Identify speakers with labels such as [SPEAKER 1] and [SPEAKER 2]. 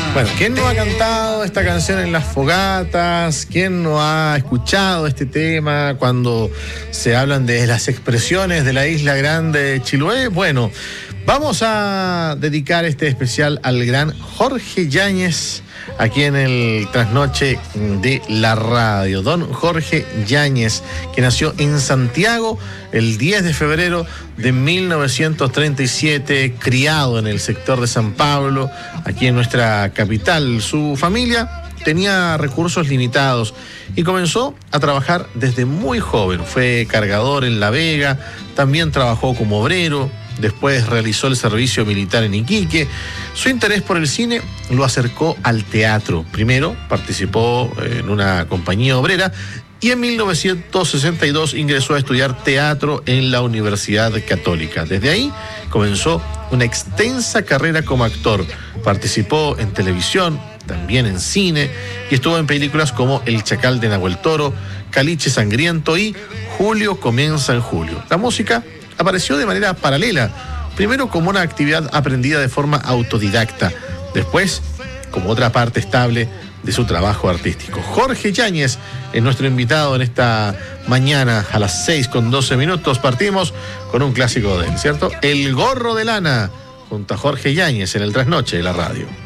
[SPEAKER 1] Bueno, ¿quién no ha cantado esta canción en las fogatas? ¿Quién no ha escuchado este tema cuando se hablan de las expresiones de la isla grande de Chiloé? Bueno, vamos a dedicar este especial al gran Jorge Yáñez, aquí en el Trasnoche de la Radio. Don Jorge Yáñez, que nació en Santiago el 10 de febrero de 1937, criado en el sector de San Pablo, aquí en nuestra capital. Su familia tenía recursos limitados y comenzó a trabajar desde muy joven. Fue cargador en La Vega, también trabajó como obrero. Después realizó el servicio militar en Iquique. Su interés por el cine lo acercó al teatro. Primero participó en una compañía obrera y en 1962 ingresó a estudiar teatro en la Universidad Católica. Desde ahí comenzó una extensa carrera como actor. Participó en televisión, también en cine, y estuvo en películas como El Chacal de Nahuel Toro, Caliche Sangriento y Julio comienza en julio. La música apareció de manera paralela, primero como una actividad aprendida de forma autodidacta, después como otra parte estable de su trabajo artístico. Jorge Yáñez es nuestro invitado en esta mañana a las 6:12. Partimos con un clásico de él, ¿cierto? El gorro de lana, junto a Jorge Yáñez en el Trasnoche de la Radio.